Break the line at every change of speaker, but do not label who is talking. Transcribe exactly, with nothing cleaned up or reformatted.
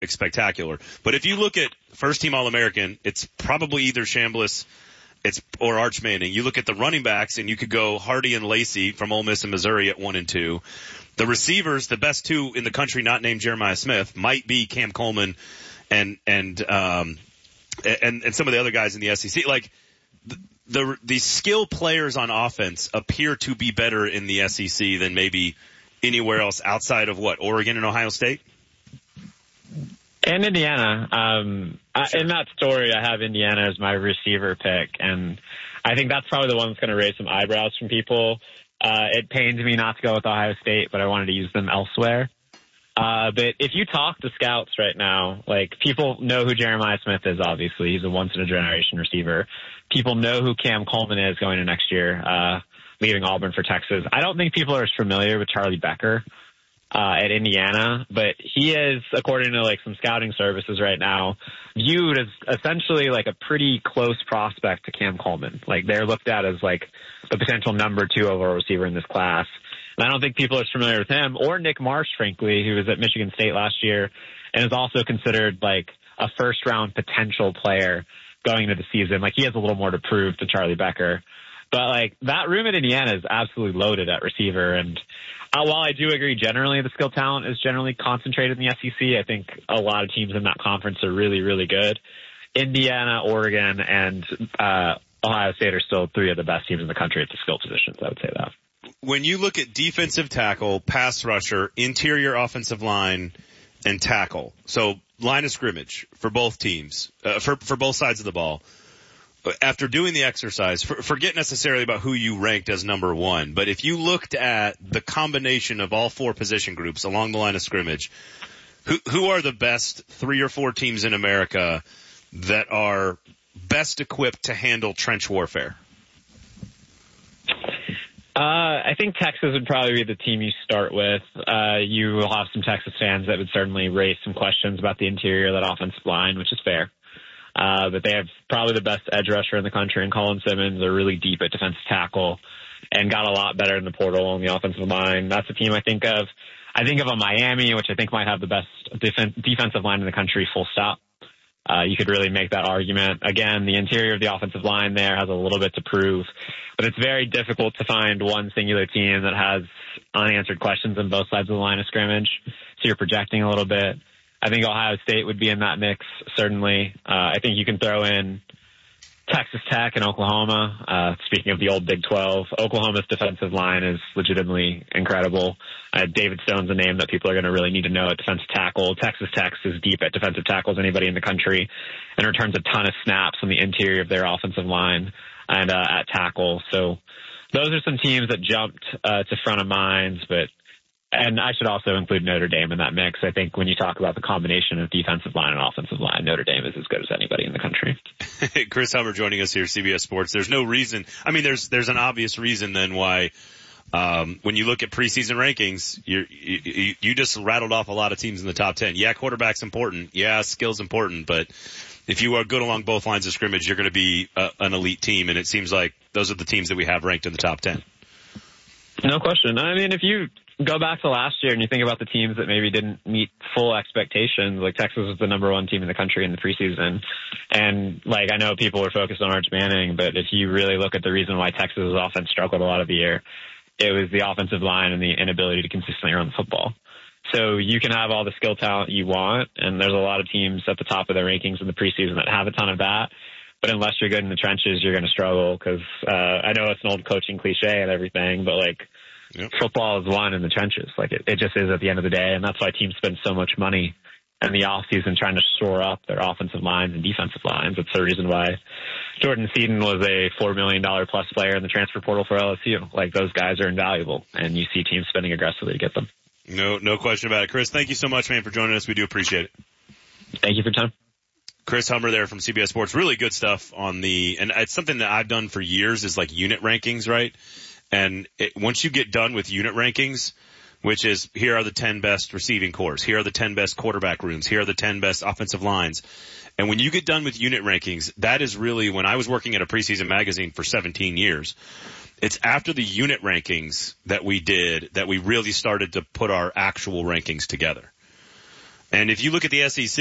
spectacular. But if you look at first team All-American, it's probably either Chambliss it's or Arch Manning. You look at the running backs, and you could go Hardy and Lacey from Ole Miss and Missouri at one and two. The receivers, the best two in the country, not named Jeremiah Smith, might be Cam Coleman and and um and and some of the other guys in the S E C. Like the the, the skill players on offense appear to be better in the S E C than maybe anywhere else outside of what, Oregon and Ohio State?
And Indiana. Um,
sure.
I, in that story, I have Indiana as my receiver pick, and I think that's probably the one that's going to raise some eyebrows from people. Uh, it pains me not to go with Ohio State, but I wanted to use them elsewhere. Uh, but if you talk to scouts right now, like, people know who Jeremiah Smith is, obviously. He's a once-in-a-generation receiver. People know who Cam Coleman is going into next year, uh, leaving Auburn for Texas. I don't think people are as familiar with Charlie Becker uh, at Indiana, but he is, according to, like, some scouting services right now, viewed as essentially, like, a pretty close prospect to Cam Coleman. Like, they're looked at as, like, the potential number two overall receiver in this class. And I don't think people are familiar with him, or Nick Marsh, frankly, who was at Michigan State last year and is also considered like a first round potential player going into the season. Like, he has a little more to prove to Charlie Becker. But like, that room at Indiana is absolutely loaded at receiver. And uh, while I do agree generally the skill talent is generally concentrated in the S E C, I think a lot of teams in that conference are really, really good. Indiana, Oregon, and uh, Ohio State are still three of the best teams in the country at the skill positions. I would say that.
When you look at defensive tackle, pass rusher, interior offensive line, and tackle, so line of scrimmage for both teams, uh, for for both sides of the ball, after doing the exercise, for, forget necessarily about who you ranked as number one, but if you looked at the combination of all four position groups along the line of scrimmage, who who are the best three or four teams in America that are best equipped to handle trench warfare?
Uh, I think Texas would probably be the team you start with. Uh, you will have some Texas fans that would certainly raise some questions about the interior of that offensive line, which is fair. Uh, but they have probably the best edge rusher in the country in Colin Simmons. They're really deep at defensive tackle and got a lot better in the portal on the offensive line. That's a team I think of. I think of a Miami, which I think might have the best def- defensive line in the country, full stop. Uh, you could really make that argument. Again, the interior of the offensive line there has a little bit to prove, but it's very difficult to find one singular team that has unanswered questions on both sides of the line of scrimmage. So you're projecting a little bit. I think Ohio State would be in that mix, certainly. Uh, I think you can throw in Texas Tech and Oklahoma. Uh, speaking of the old Big twelve, Oklahoma's defensive line is legitimately incredible. Uh, David Stone's a name that people are going to really need to know at defensive tackle. Texas Tech is deep at defensive tackle as anybody in the country and returns a ton of snaps on the interior of their offensive line and uh, at tackle. So those are some teams that jumped uh, to front of minds, but and I should also include Notre Dame in that mix. I think when you talk about the combination of defensive line and offensive line, Notre Dame is as good as anybody in the country.
Chris Hummer joining us here, C B S Sports. There's no reason. I mean, there's there's an obvious reason then why um, when you look at preseason rankings, you're, you you just rattled off a lot of teams in the top ten. Yeah, quarterback's important. Yeah, skill's important. But if you are good along both lines of scrimmage, you're going to be a, an elite team. And it seems like those are the teams that we have ranked in the top ten.
No question. I mean, if you go back to last year and you think about the teams that maybe didn't meet full expectations, like Texas was the number one team in the country in the preseason. And like, I know people were focused on Arch Manning, but if you really look at the reason why Texas's offense struggled a lot of the year, it was the offensive line and the inability to consistently run the football. So you can have all the skill talent you want, and there's a lot of teams at the top of their rankings in the preseason that have a ton of that. But unless you're good in the trenches, you're going to struggle because uh, I know it's an old coaching cliche and everything, but like, yep. Football is won in the trenches. Like it, it just is at the end of the day, and that's why teams spend so much money in the offseason trying to shore up their offensive lines and defensive lines. It's the reason why Jordan Seaton was a four million dollars plus player in the transfer portal for L S U. Like, those guys are invaluable, and you see teams spending aggressively to get them.
No, no question about it. Chris, thank you so much, man, for joining us. We do appreciate it.
Thank you for your time.
Chris Hummer there from C B S Sports. Really good stuff on the, and it's something that I've done for years is like unit rankings, right? And it, once you get done with unit rankings, which is here are the ten best receiving cores, here are the ten best quarterback rooms, here are the ten best offensive lines. And when you get done with unit rankings, that is really when I was working at a preseason magazine for seventeen years. It's after the unit rankings that we did that we really started to put our actual rankings together. And if you look at the S E C,